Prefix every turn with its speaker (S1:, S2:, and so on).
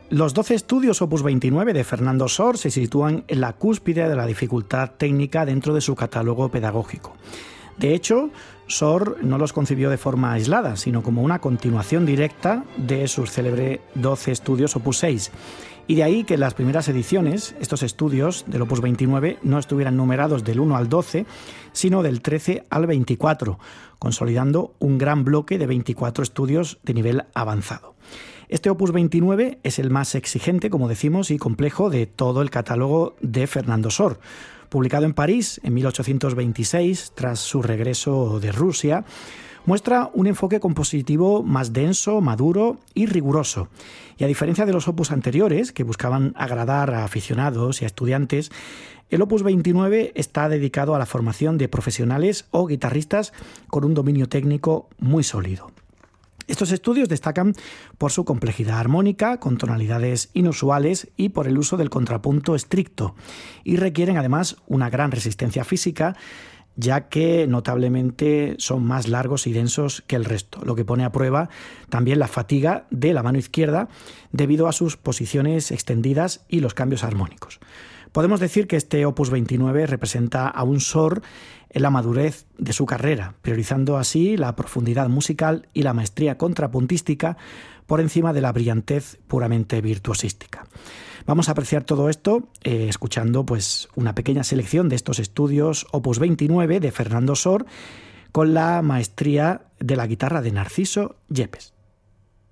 S1: Los 12 estudios Opus 29 de Fernando Sor se sitúan en la cúspide de la dificultad técnica dentro de su catálogo pedagógico. De hecho, Sor no los concibió de forma aislada, sino como una continuación directa de sus célebres 12 estudios Opus 6. Y de ahí que en las primeras ediciones, estos estudios del Opus 29 no estuvieran numerados del 1 al 12, sino del 13 al 24, consolidando un gran bloque de 24 estudios de nivel avanzado. Este Opus 29 es el más exigente, como decimos, y complejo de todo el catálogo de Fernando Sor. Publicado en París en 1826, tras su regreso de Rusia, muestra un enfoque compositivo más denso, maduro y riguroso. Y a diferencia de los opus anteriores, que buscaban agradar a aficionados y a estudiantes, el Opus 29 está dedicado a la formación de profesionales o guitarristas con un dominio técnico muy sólido. Estos estudios destacan por su complejidad armónica, con tonalidades inusuales y por el uso del contrapunto estricto, y requieren además una gran resistencia física, ya que notablemente son más largos y densos que el resto, lo que pone a prueba también la fatiga de la mano izquierda debido a sus posiciones extendidas y los cambios armónicos. Podemos decir que este Opus 29 representa a un Sor en la madurez de su carrera, priorizando así la profundidad musical y la maestría contrapuntística por encima de la brillantez puramente virtuosística. Vamos a apreciar todo esto escuchando una pequeña selección de estos estudios Opus 29 de Fernando Sor con la maestría de la guitarra de Narciso Yepes.